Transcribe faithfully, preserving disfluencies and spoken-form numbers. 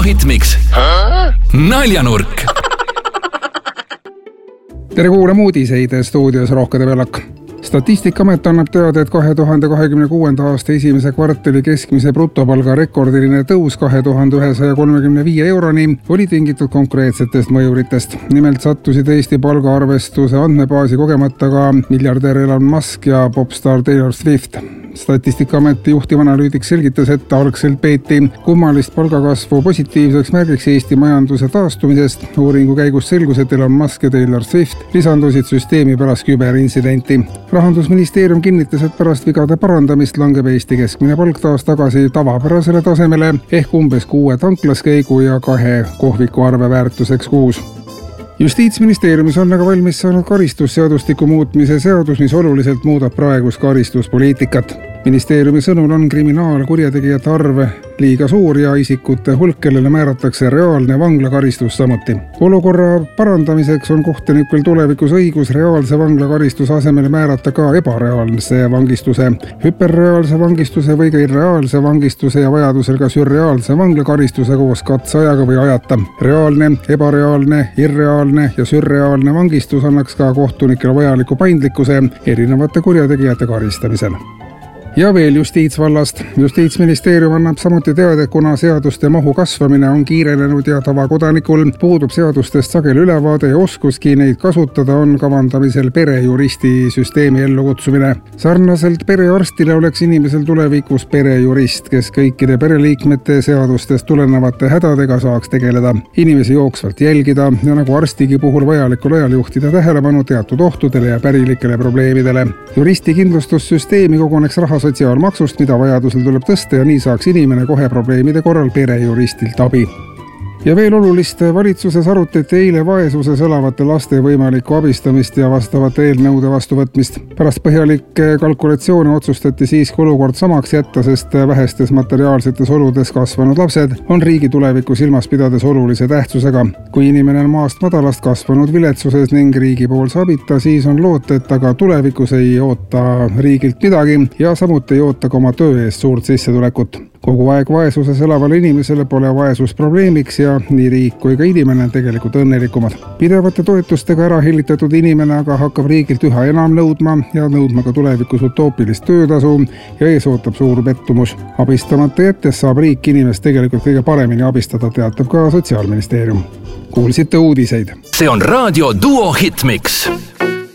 Hitmix naljanurk. Tere kuulama uudiseid stuudios Rohkede Velak. Statistikaamet annab teada, et kahe tuhande kahekümne kuuenda aasta esimese kvartali keskmise brutopalga rekordiline tõus kahe tuhande ühesaja kolmekümne viie euroni oli tingitud konkreetsetest mõjuritest. Nimelt sattusid Eesti palgaarvestuse andmebaasi kogemata ka miljardär Elon Musk ja popstar Taylor Swift. Statistikaameti juhtivanalüütik selgitas, et algselt peeti kummalist palgakasvu positiivseks märgiks Eesti majanduse taastumisest. Uuringu käigus selgus, et Elon Musk ja Taylor Swift lisandusid süsteemi pärast küberinsidenti. Rahandusministeerium kinnitas, et pärast vigade parandamist langeb Eesti keskmine palk taas tagasi tavapärasele tasemele ehk umbes kuue tanklaskäigu ja kahe kohviku arve väärtuseks kuus. Justiitsministeeriumis on aga valmis saanud karistusseadustiku muutmise seadus, mis oluliselt muudab praegust karistuspoliitikat. Ministeeriumi sõnul on kriminaalkurjategijate arv liiga suur ja isikute hulk, kellele määratakse reaalne vanglakaristus samuti. Olukorra parandamiseks on kohtunikul tulevikus õigus reaalse vanglakaristuse asemel määrata ka ebareaalse vangistuse, hüperreaalse vangistuse või ka irreaalse vangistuse ja vajadusel ka sürreaalse vanglakaristuse koos katseajaga või ajata. Reaalne, ebareaalne, irreaalne ja sürreaalne vangistus annaks ka kohtunikele vajaliku paindlikkuse erinevate kurjategijate karistamisel. Ja veel justiitsvallast. Justiitsministeerium annab samuti teada, kuna seaduste mahu kasvamine on kiirenenud ja tavakodanikul puudub seadustest sageli ülevaade ja oskuski neid kasutada, on kavandamisel perejuristi süsteemi ellukutsumine. Sarnaselt perearstile oleks inimesel tulevikus perejurist, kes kõikide pereliikmete seadustest tulenevate hädadega saaks tegeleda, inimesi jooksvalt jälgida ja nagu arstigi puhul vajalikul ajal juhtida tähelepanu teatud ohtudele ja pärilikele probleemidele. Juristi kindlustussüsteemi koguneks raha sotsiaalmaksust, mida vajadusel tuleb tõsta ja nii saaks inimene kohe probleemide korral perejuristilt abi. Ja veel olulist, valitsuses arutati eile vaesuses elavate laste võimalikku abistamist ja vastavate eelnõude vastuvõtmist. Pärast põhjalikke kalkulatsioone otsustati siiski olukord samaks jätta, sest vähestes materiaalsetes oludes kasvanud lapsed on riigi tulevikku silmas pidades olulise tähtsusega. Kui inimene on maast madalast kasvanud viletsuses ning riigi poolse abita, siis on loota, et aga tulevikus ei oota riigilt midagi ja samuti ei oota ka oma töö eest suurt sissetulekut. Kogu aeg vaesuses elavale inimesele pole vaesus probleemiks ja nii riik kui ka inimene on tegelikult õnnelikumad. Pidevate toetustega ära hillitatud inimene aga hakkab riigilt üha enam nõudma ja nõudma ka tulevikus utoopilist töötasu ja ees ootab suur pettumus. Abistamata jättes saab riik inimest tegelikult kõige paremini abistada, teatab ka Sotsiaalministeerium. Kuulsite uudiseid. See on raadio Duo Hitmix.